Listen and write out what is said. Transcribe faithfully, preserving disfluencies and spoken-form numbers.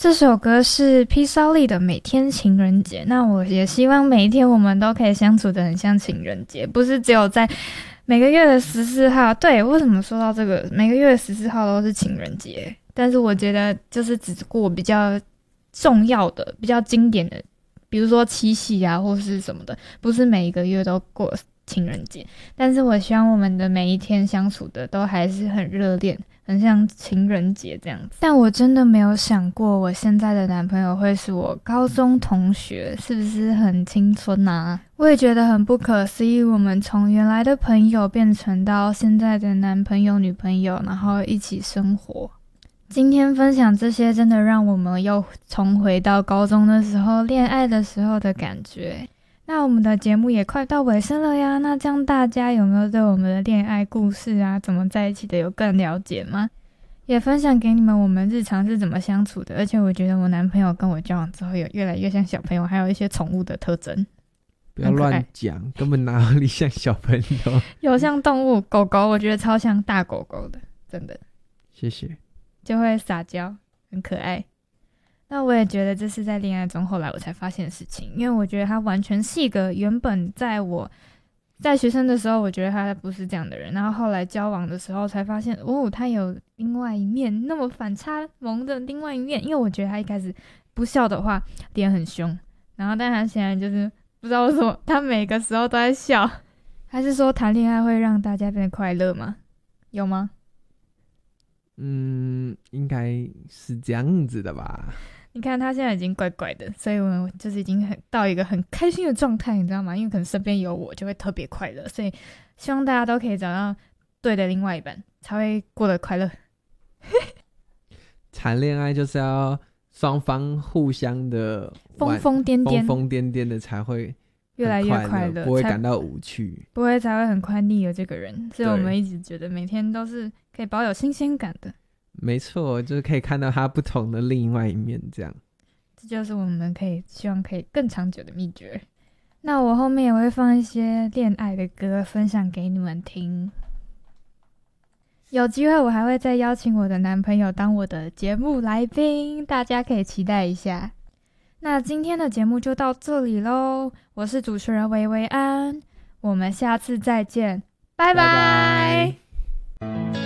这首歌是 P. Solly 的《每天情人节》。那我也希望每一天我们都可以相处得很像情人节，不是只有在每个月的十四号。对，为什么说到这个每个月的十四号都是情人节？但是我觉得就是只过比较重要的、比较经典的，比如说七夕啊或是什么的，不是每一个月都过情人节。但是我希望我们的每一天相处的都还是很热恋，很像情人节这样子。但我真的没有想过我现在的男朋友会是我高中同学，是不是很青春啊？我也觉得很不可思议，我们从原来的朋友变成到现在的男朋友女朋友，然后一起生活。今天分享这些真的让我们又重回到高中的时候恋爱的时候的感觉。那我们的节目也快到尾声了呀，那这样大家有没有对我们的恋爱故事啊，怎么在一起的有更了解吗？也分享给你们我们日常是怎么相处的。而且我觉得我男朋友跟我交往之后有越来越像小朋友，还有一些宠物的特征。 不要乱讲，根本哪里像小朋友。 有像动物，狗狗我觉得超像大狗狗的，真的。 谢谢。 就会撒娇，很可爱。那我也觉得这是在恋爱中后来我才发现的事情，因为我觉得他完全是一个原本在我在学生的时候我觉得他不是这样的人，然后后来交往的时候才发现哦，他有另外一面，那么反差萌的另外一面。因为我觉得他一开始不笑的话脸很凶，然后但他现在就是不知道为什么他每个时候都在笑。还是说谈恋爱会让大家变得快乐吗？有吗？ 嗯，应该是这样子的吧。 你看他现在已经怪怪的，所以我们就是已经很到一个很开心的状态，你知道吗？因为可能身边有我就会特别快乐，所以希望大家都可以找到对的另外一半，才会过得快乐。 谈恋爱就是要双方互相的疯疯癫癫疯疯癫癫的才会越来越快乐， 不会感到无趣， 不会才会很快腻了这个人。所以我们一直觉得每天都是可以保有新鲜感的。 没错，就是可以看到他不同的另外一面，这样。 这就是我们可以希望可以更长久的秘诀。那我后面也会放一些恋爱的歌分享给你们听。有机会我还会再邀请我的男朋友当我的节目来宾，大家可以期待一下。那今天的节目就到这里咯，我是主持人维维安，我们下次再见，拜拜。拜拜。